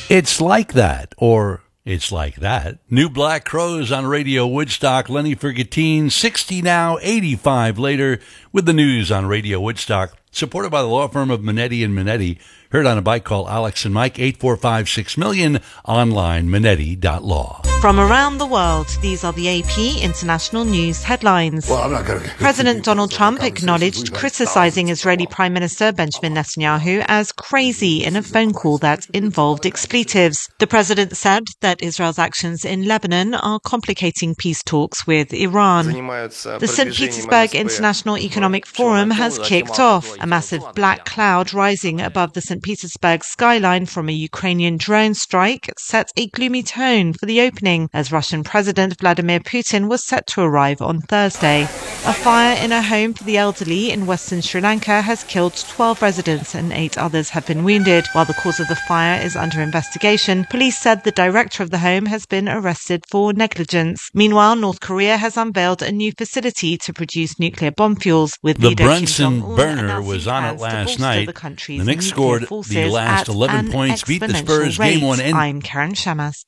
It's like that, or it's like that. New Black Crowes on Radio Woodstock. Lenny Ferguttine, 60 now, 85 later, with the news on Radio Woodstock. Supported by the law firm of Minetti and Minetti. Heard on a bike call Alex and Mike, 845-6000000, online, minetti.law. From around the world, these are the AP International News headlines. President Donald Trump acknowledged criticizing Israeli Prime Minister Benjamin Netanyahu as crazy in a phone call that involved expletives. The president said that Israel's actions in Lebanon are complicating peace talks with Iran. The St. Petersburg International Economic Forum has kicked off. A massive black cloud rising above the St. Petersburg skyline from a Ukrainian drone strike set a gloomy tone for the opening as Russian President Vladimir Putin was set to arrive on Thursday. A fire in a home for the elderly in western Sri Lanka has killed 12 residents and 8 others have been wounded. While the cause of the fire is under investigation, police said the director of the home has been arrested for negligence. Meanwhile, North Korea has unveiled a new facility to produce nuclear bomb fuels with the Brunson burner was on it last night. The Knicks scored the last 11 points, beat the Spurs game one. I'm Karen Shamas.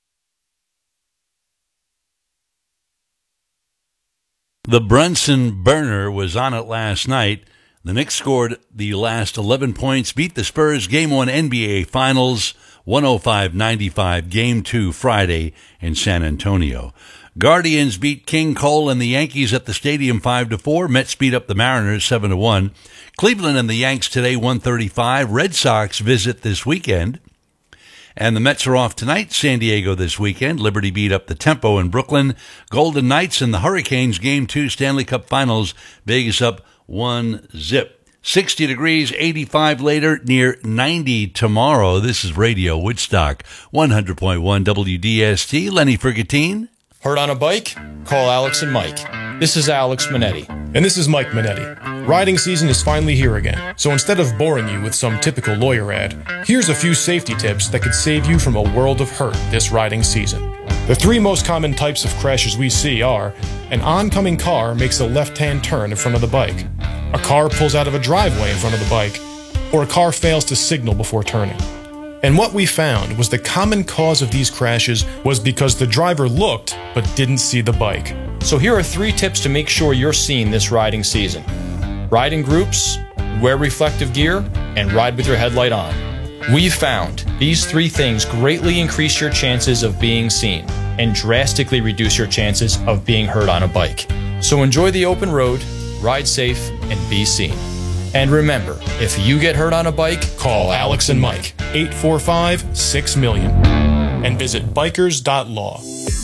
The Brunson burner was on it last night. The Knicks scored the last 11 points, beat the Spurs game one NBA Finals, 105-95, game 2 Friday in San Antonio. Guardians beat King Cole and the Yankees at the stadium 5-4. Mets beat up the Mariners 7-1. Cleveland and the Yanks today 1:35. Red Sox visit this weekend. And the Mets are off tonight. San Diego this weekend. Liberty beat up the Tempo in Brooklyn. Golden Knights and the Hurricanes game 2 Stanley Cup Finals. Vegas up 1-0. 60 degrees, 85 later, near 90 tomorrow. This is Radio Woodstock, 100.1 WDST. Lenny Ferguttine. Hurt on a bike? Call Alex and Mike. This is Alex Minetti. And this is Mike Minetti. Riding season is finally here again. So instead of boring you with some typical lawyer ad, here's a few safety tips that could save you from a world of hurt this riding season. The 3 most common types of crashes we see are: an oncoming car makes a left-hand turn in front of the bike, a car pulls out of a driveway in front of the bike, or a car fails to signal before turning. And what we found was the common cause of these crashes was because the driver looked but didn't see the bike. So here are 3 tips to make sure you're seen this riding season. Ride in groups, wear reflective gear, and ride with your headlight on. We've found these 3 things greatly increase your chances of being seen and drastically reduce your chances of being hurt on a bike. So enjoy the open road, ride safe, and be seen. And remember, if you get hurt on a bike, call Alex and Mike, 845-6000000, and visit bikers.law.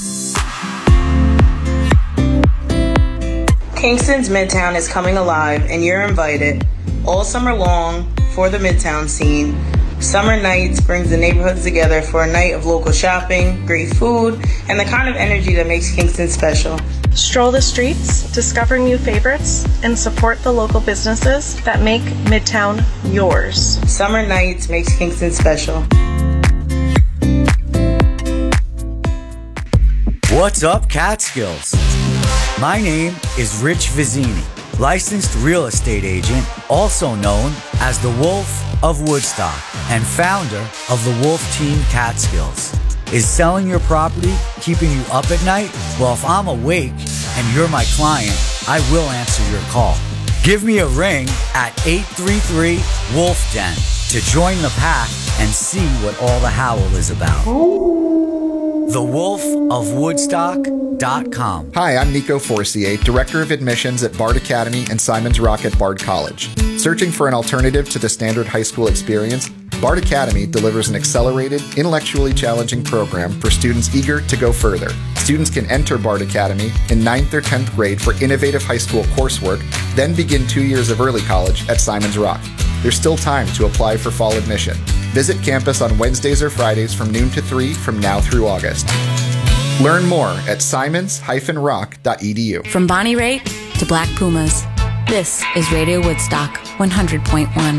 Kingston's Midtown is coming alive, and you're invited all summer long for the Midtown scene. Summer Nights brings the neighborhoods together for a night of local shopping, great food, and the kind of energy that makes Kingston special. Stroll the streets, discover new favorites, and support the local businesses that make Midtown yours. Summer Nights makes Kingston special. What's up, Catskills? My name is Rich Vizzini, licensed real estate agent, also known as the Wolf of Woodstock and founder of the Wolf Team Catskills. Is selling your property keeping you up at night? Well, if I'm awake and you're my client, I will answer your call. Give me a ring at 833-WOLF-DEN to join the pack and see what all the howl is about. TheWolfOfWoodstock.com. Hi, I'm Nico Forcier, Director of Admissions at Bard Academy and Simon's Rock at Bard College. Searching for an alternative to the standard high school experience? Bard Academy delivers an accelerated, intellectually challenging program for students eager to go further. Students can enter Bard Academy in 9th or 10th grade for innovative high school coursework, then begin 2 years of early college at Simon's Rock. There's still time to apply for fall admission. Visit campus on Wednesdays or Fridays from noon to 3 from now through August. Learn more at simons-rock.edu. From Bonnie Raitt to Black Pumas, this is Radio Woodstock 100.1.